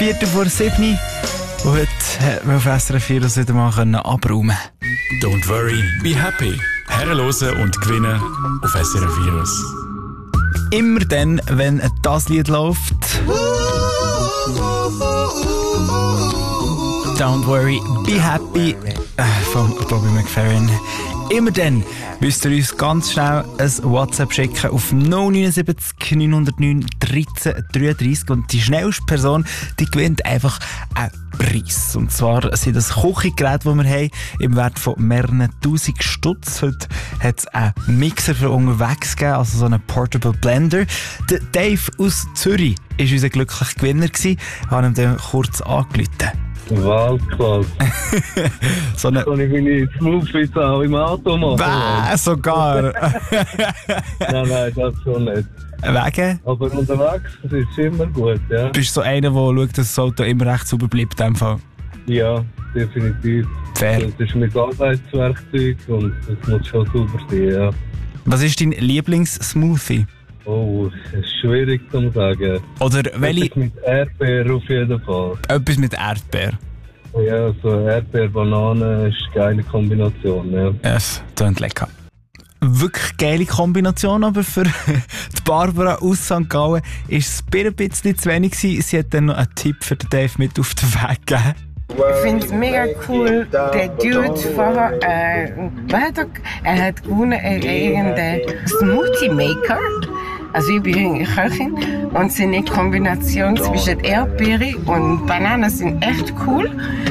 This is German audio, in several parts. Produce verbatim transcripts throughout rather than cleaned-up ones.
Viertel vor sieben. Und heute hat man auf S R F vier das wieder mal abräumen. Don't worry, be happy. Herrenlosen und gewinnen auf S R F vier. Immer dann, wenn das Lied läuft. Don't worry, be happy. Äh, von Bobby McFerrin. Immer dann müsst ihr uns ganz schnell ein WhatsApp schicken auf null neun sieben neun null neun dreizehn dreiunddreißig und die schnellste Person, die gewinnt einfach einen Preis. Und zwar sind das Küchengeräte, die wir haben, im Wert von mehreren tausend Stutz. Heute hat es einen Mixer für unterwegs gegeben, also so einen Portable Blender. Der Dave aus Zürich war unser glücklicher Gewinner gewesen. Ich habe ihm dann kurz angerufen. Weltklasse. So eine... Kann ich meine Smoothies auch im Auto machen? Bäh, sogar. Nein, nein, das schon nicht. Wegen? Aber unterwegs ist immer gut, ja. Bist du so einer, der schaut, dass das Auto immer recht sauber bleibt in dem Fall? Ja, definitiv. Fair. Das ist mit Arbeitswerkzeug und das muss schon sauber sein, ja. Was ist dein Lieblings-Smoothie? Oh, es ist schwierig zu sagen. Oder welche... Etwas mit Erdbeer auf jeden Fall. Etwas mit Erdbeer. Ja, so Erdbeer-Banane ist eine geile Kombination, ja. Ja, es klingt lecker. Wirklich geile Kombination, aber für die Barbara aus Sankt Gallen ist es ein bisschen zu wenig gewesen. Sie hat dann noch einen Tipp für den Dave mit auf den Weg gegeben. Ich finde es mega cool, der Dude vorher, äh, was hat er, er hat gewonnen, äh, irgendeinen Smoothie Maker. Also ich bin Köchin und seine Kombination zwischen Erdbeere und Bananen sind echt cool.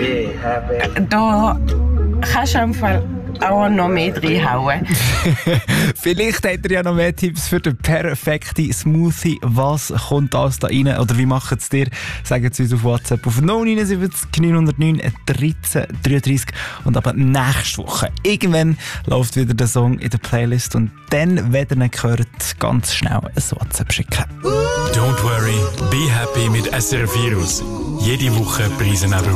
Da kannst du einfach auch noch mehr reinhauen. Vielleicht habt ihr ja noch mehr Tipps für den perfekten Smoothie. Was kommt alles da rein? Oder wie macht es dir? Sagt es uns auf WhatsApp auf null neun sieben neun null neun dreizehn dreiunddreißig. Und aber nächste Woche, irgendwann läuft wieder der Song in der Playlist. Und dann, wenn ihr ihn hört, ganz schnell ein WhatsApp schicken. Don't worry, be happy mit S R F vier. Jede Woche Preise